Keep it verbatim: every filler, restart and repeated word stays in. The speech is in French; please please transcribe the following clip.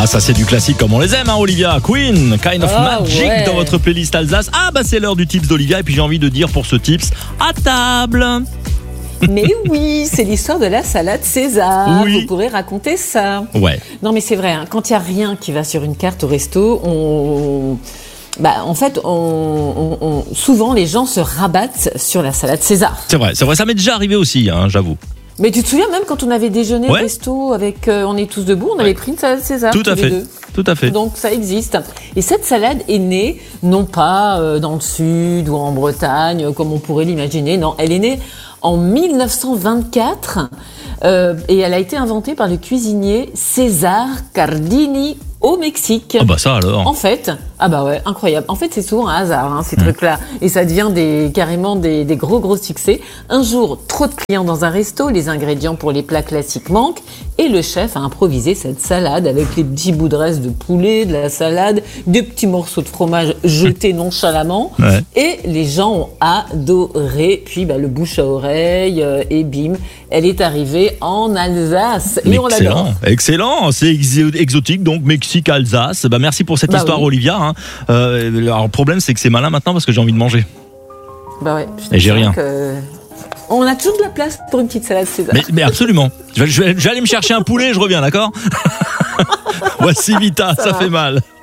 Ah, ça c'est du classique comme on les aime, hein, Olivia. Queen, Kind of Ah, Magic ouais. dans votre playlist Alsace. Ah bah c'est l'heure du tips d'Olivia et puis j'ai envie de dire pour ce tips, à table. Mais oui, c'est l'histoire de la salade César. Oui. Vous pourrez raconter ça. Ouais. Non, mais c'est vrai, hein, quand il n'y a rien qui va sur une carte au resto, on... Bah, en fait, on, on, on- souvent les gens se rabattent sur la salade César. C'est vrai, c'est vrai, ça m'est déjà arrivé aussi, hein, j'avoue. Mais tu te souviens même quand on avait déjeuné Ouais. au resto avec euh, On est tous debout, on avait pris une salade César. Tout à tous les fait. deux. Tout à fait. Donc ça existe. Et cette salade est née non pas euh, dans le sud ou en Bretagne euh, comme on pourrait l'imaginer. Non, elle est née en mille neuf cent vingt-quatre euh, et elle a été inventée par le cuisinier César Cardini au Mexique. Ah bah ça alors. En fait, ah bah ouais, incroyable. En fait, c'est souvent un hasard, hein, ces trucs-là. Et ça devient des, carrément des, des gros, gros succès. Un jour, trop de clients dans un resto, les ingrédients pour les plats classiques manquent, et le chef a improvisé cette salade avec les petits bouts de reste de poulet, de la salade, des petits morceaux de fromage jetés nonchalamment. Ouais. Et les gens ont adoré. Puis, bah, le bouche à oreille, euh, et bim, elle est arrivée en Alsace. Et on l'adore. Excellent, excellent, c'est exo- exotique donc Mexique, Alsace. Bah merci pour cette Bah histoire oui. Olivia. Hein. Euh, alors le problème c'est que c'est malin maintenant parce que j'ai envie de manger. Bah ouais. je te Et j'ai dis rien. que on a toujours de la place pour une petite salade César. Mais, mais absolument. Je vais, je vais- je vais aller me chercher un poulet, je reviens, d'accord. Voici Vita, ça, Ça fait va. mal.